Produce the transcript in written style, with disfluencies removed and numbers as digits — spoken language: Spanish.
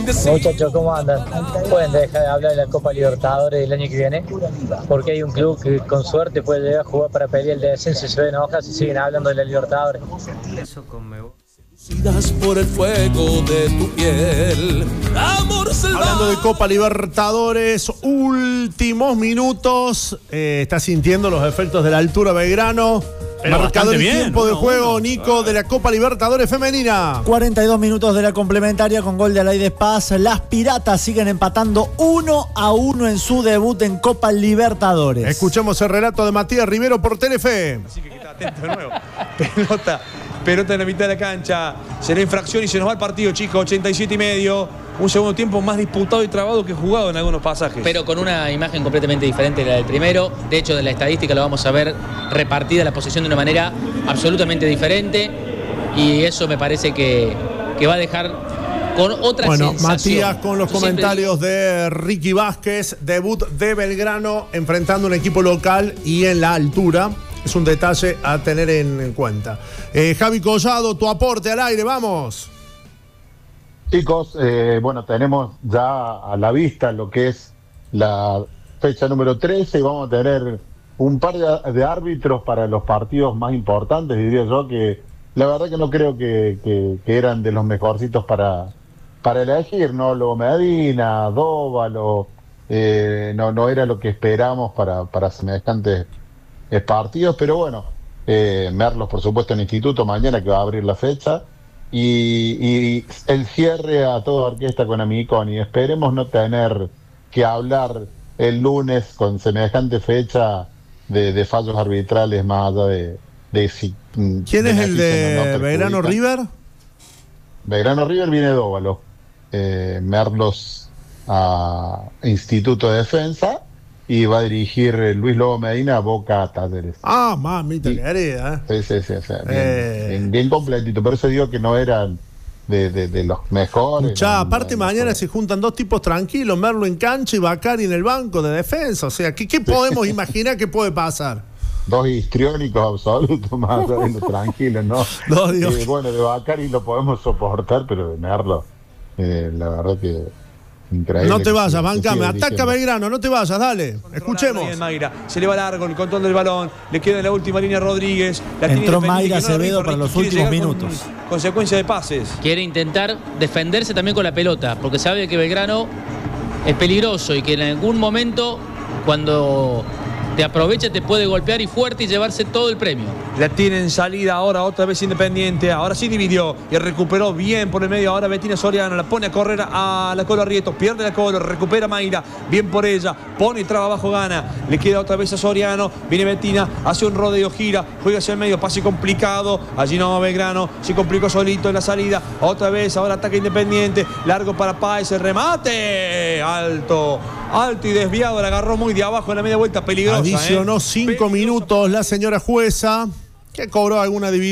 Muchachos, ¿cómo andan? ¿Pueden dejar de hablar de la Copa Libertadores del año que viene? Porque hay un club que con suerte puede llegar a jugar para pelear el descenso y se ven hojas y siguen hablando de la Libertadores. Eso conmigo. Por el fuego de tu piel. Amor hablando de Copa Libertadores, últimos minutos. Está sintiendo los efectos de la altura Belgrano. Marcador y tiempo de juego, Nico, de la Copa Libertadores femenina. 42 minutos de la complementaria con gol de Alaides Paz. Las Piratas siguen empatando 1-1 en su debut en Copa Libertadores. Escuchemos el relato de Matías Rivero por Telefe. Así que queda atento de nuevo. Pelota en la mitad de la cancha. Será infracción y se nos va el partido, chicos. 87,5. Un segundo tiempo más disputado y trabado que jugado en algunos pasajes. Pero con una imagen completamente diferente de la del primero. De hecho, de la estadística lo vamos a ver repartida la posesión de una manera absolutamente diferente. Y eso me parece que va a dejar con otra sensación. Matías con los comentarios de Ricky Vázquez. Debut de Belgrano enfrentando un equipo local y en la altura. Es un detalle a tener en cuenta. Javi Collado, tu aporte al aire, vamos. Chicos, bueno, tenemos ya a la vista lo que es la fecha número 13 y vamos a tener un par de árbitros para los partidos más importantes, diría yo, que la verdad que no creo que eran de los mejorcitos para elegir, ¿no? Lo Medina, Dóvalo, no era lo que esperamos para semejantes partidos, pero bueno, Merlos por supuesto en Instituto mañana que va a abrir la fecha y el cierre a toda orquesta con Amiconi. Esperemos no tener que hablar el lunes con semejante fecha de fallos arbitrales más allá de si... ¿Quién es el de Belgrano River? Belgrano River viene Dóvalo, Merlos a Instituto de Defensa. Y va a dirigir Luis Lobo Medina a Boca a Talleres. Ah, mamita querida. Sí, bien completito. Por eso digo que no eran de los mejores. Aparte mañana se juntan dos tipos tranquilos, Merlo en cancha y Bacari en el banco de defensa. O sea, ¿qué podemos imaginar que puede pasar? Dos histriónicos absolutos, más allá de lo tranquilos, ¿no? Bueno, de Bacari lo podemos soportar, pero de Merlo, la verdad que... increíble. No te vayas, bancame, ataca Belgrano, no te vayas, dale, escuchemos. Se le va largo el control del balón, le queda en la última línea Rodríguez. Entró Mayra Acevedo para los últimos minutos. Consecuencia de pases. Quiere intentar defenderse también con la pelota, porque sabe que Belgrano es peligroso y que en algún momento, cuando te aprovecha, te puede golpear y fuerte y llevarse todo el premio. La tiene en salida ahora otra vez Independiente. Ahora sí dividió y recuperó bien por el medio. Ahora Betina Soriano la pone a correr a la Colo Arrieto. Pierde la Colo, recupera Mayra. Bien por ella. Pone y traba abajo, gana. Le queda otra vez a Soriano. Viene Betina, hace un rodeo, gira. Juega hacia el medio, pase complicado. Allí no, Belgrano se complicó solito en la salida. Otra vez, ahora ataca Independiente. Largo para Páez, el remate. Alto y desviado. La agarró muy de abajo en la media vuelta. Peligrosa. Adicionó 5 minutos la señora jueza, que cobró alguna división.